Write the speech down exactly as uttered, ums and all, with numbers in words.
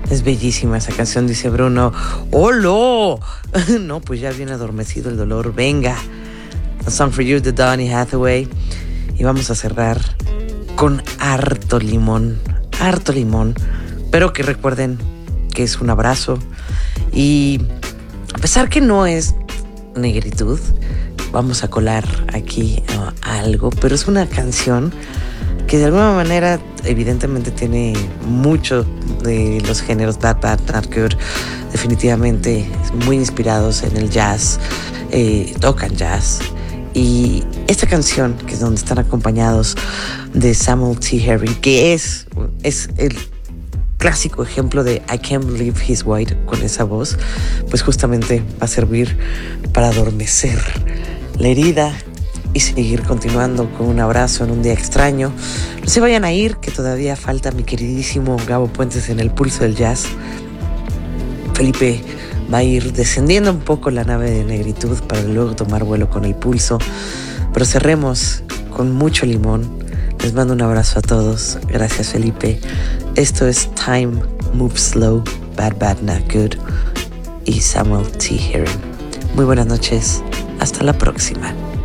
Es bellísima esa canción, dice Bruno. ¡Holo! No, pues ya viene adormecido el dolor. Venga. A Song for You de Donny Hathaway. Y vamos a cerrar con harto limón. Harto limón. Pero que recuerden que es un abrazo. Y a pesar que no es negritud, vamos a colar aquí uh, algo. Pero es una canción que de alguna manera evidentemente tiene mucho de los géneros Bad Bad Not Good, definitivamente muy inspirados en el jazz, eh, tocan jazz. Y esta canción, que es donde están acompañados de Samuel T. Herring, que es, es el clásico ejemplo de I Can't Believe He's White, con esa voz, pues justamente va a servir para adormecer la herida y seguir continuando con un abrazo en un día extraño. No se vayan a ir, que todavía falta mi queridísimo Gabo Puentes en el pulso del jazz. Felipe va a ir descendiendo un poco la nave de negritud para luego tomar vuelo con el pulso. Pero cerremos con mucho limón. Les mando un abrazo a todos. Gracias, Felipe. Esto es Time Moves Slow, Bad Bad Not Good y Samuel T. Herring. Muy buenas noches. Hasta la próxima.